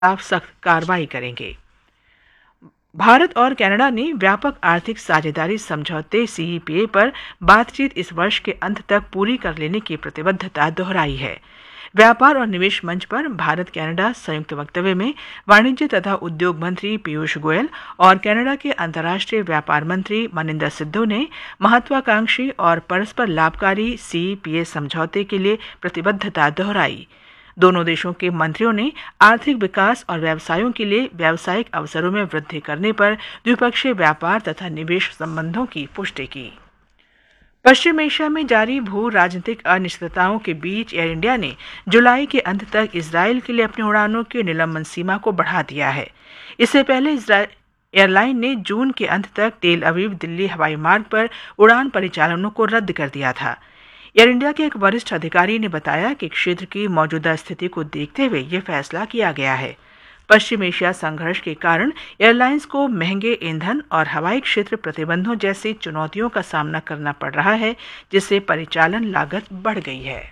खिलाफ सख्त कार्रवाई करेंगे। भारत और कनाडा ने व्यापक आर्थिक साझेदारी समझौते सीईपीए पर बातचीत इस वर्ष के अंत तक पूरी कर लेने की प्रतिबद्धता दोहराई है। व्यापार और निवेश मंच पर भारत कनाडा संयुक्त वक्तव्य में वाणिज्य तथा उद्योग मंत्री पीयूष गोयल और कनाडा के अंतर्राष्ट्रीय व्यापार मंत्री मनिंदर सिद्धू ने महत्वाकांक्षी और परस्पर लाभकारी सीईपीए समझौते के लिए प्रतिबद्धता दोहराई। दोनों देशों के मंत्रियों ने आर्थिक विकास और व्यवसायों के लिए व्यावसायिक अवसरों में वृद्धि करने पर द्विपक्षीय व्यापार तथा निवेश संबंधों की पुष्टि की। पश्चिम एशिया में जारी भू राजनीतिक अनिश्चितताओं के बीच एयर इंडिया ने जुलाई के अंत तक इजरायल के लिए अपनी उड़ानों की निलंबन सीमा को बढ़ा दिया है। इससे पहले एयरलाइन ने जून के अंत तक तेल अवीव दिल्ली हवाई मार्ग पर उड़ान परिचालनों को रद्द कर दिया था। एयर इंडिया के एक वरिष्ठ अधिकारी ने बताया कि क्षेत्र की मौजूदा स्थिति को देखते हुए यह फैसला किया गया है। पश्चिम एशिया संघर्ष के कारण एयरलाइंस को महंगे ईंधन और हवाई क्षेत्र प्रतिबंधों जैसी चुनौतियों का सामना करना पड़ रहा है, जिससे परिचालन लागत बढ़ गई है।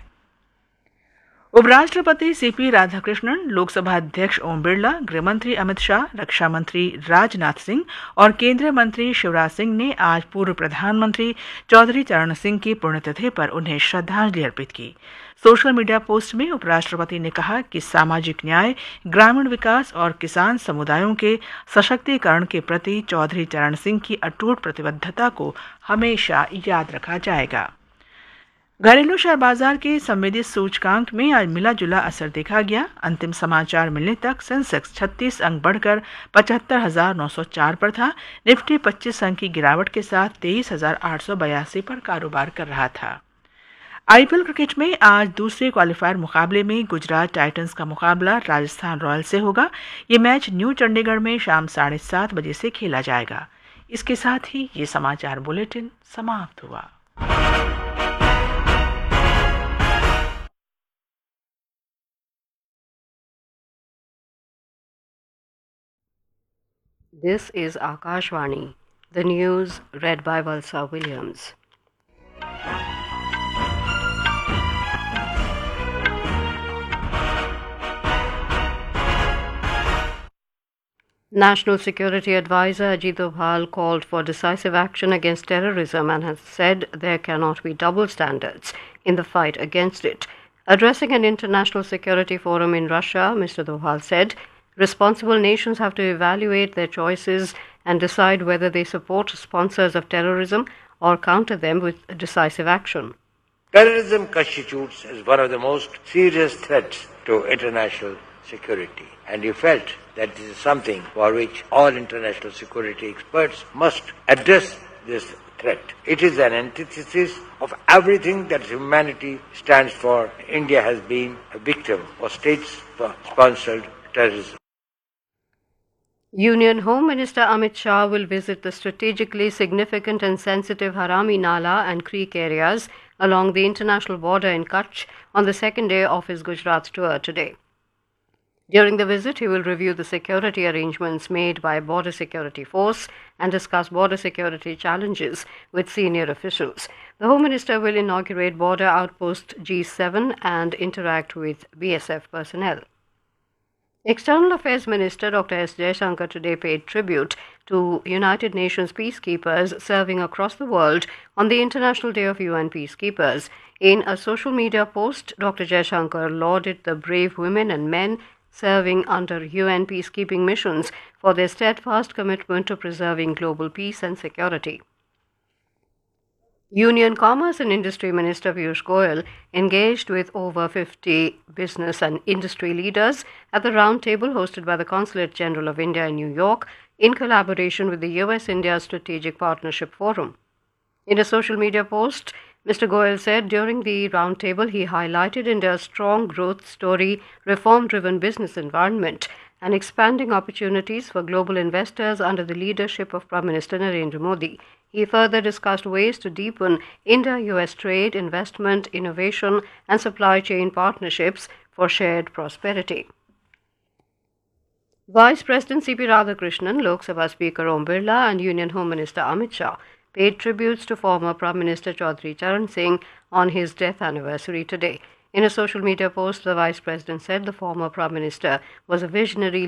उपराष्ट्रपति सीपी राधाकृष्णन, लोकसभा अध्यक्ष ओम बिरला, गृहमंत्री अमित शाह, रक्षा मंत्री राजनाथ सिंह और केंद्रीय मंत्री शिवराज सिंह ने आज पूर्व प्रधानमंत्री चौधरी चरण सिंह की पुण्यतिथि पर उन्हें श्रद्धांजलि अर्पित की। सोशल मीडिया पोस्ट में उपराष्ट्रपति ने कहा कि सामाजिक न्याय, ग्रामीण विकास और किसान समुदायों के सशक्तिकरण के प्रति चौधरी चरण सिंह की अटूट प्रतिबद्धता को हमेशा याद रखा जाएगा। घरेलू शेयर बाजार के संवेदी सूचकांक में आज मिला जुला असर देखा गया। अंतिम समाचार मिलने तक सेंसेक्स 36 अंक बढ़कर 75,904 पर था। निफ्टी 25 अंक की गिरावट के साथ 23,882 पर कारोबार कर रहा था। आईपीएल क्रिकेट में आज दूसरे क्वालिफायर मुकाबले में गुजरात टाइटंस का मुकाबला राजस्थान रॉयल्स से होगा। ये मैच न्यू चंडीगढ़ में शाम 7:30 बजे से खेला जाएगा। इसके साथ ही ये समाचार बुलेटिन समाप्त हुआ। This is Akashvani, the news read by Valsa Williams. National Security Advisor Ajit Doval called for decisive action against terrorism and has said there cannot be double standards in the fight against it. Addressing an international security forum in Russia, Mr. Doval said, responsible nations have to evaluate their choices and decide whether they support sponsors of terrorism or counter them with decisive action. Terrorism constitutes as one of the most serious threats to international security, and he felt that this is something for which all international security experts must address this threat. It is an antithesis of everything that humanity stands for. India has been a victim of state-sponsored terrorism. Union Home Minister Amit Shah will visit the strategically significant and sensitive Harami Nala and Creek areas along the international border in Kutch on the second day of his Gujarat tour today. During the visit, he will review the security arrangements made by Border Security Force and discuss border security challenges with senior officials. The Home Minister will inaugurate Border Outpost G7 and interact with BSF personnel. External Affairs Minister Dr. S. Jaishankar today paid tribute to United Nations peacekeepers serving across the world on the International Day of UN Peacekeepers. In a social media post, Dr. Jaishankar lauded the brave women and men serving under UN peacekeeping missions for their steadfast commitment to preserving global peace and security. Union Commerce and Industry Minister Piyush Goyal engaged with over 50 business and industry leaders at the roundtable hosted by the Consulate General of India in New York in collaboration with the US-India Strategic Partnership Forum. In a social media post, Mr. Goyal said during the roundtable he highlighted India's strong growth story, reform-driven business environment, and expanding opportunities for global investors under the leadership of Prime Minister Narendra Modi. He further discussed ways to deepen India-US trade, investment, innovation, and supply chain partnerships for shared prosperity. Vice President C.P. Radhakrishnan, Lok Sabha Speaker Om Birla, and Union Home Minister Amit Shah paid tributes to former Prime Minister Chaudhry Charan Singh on his death anniversary today. In a social media post, the Vice President said the former Prime Minister was a visionary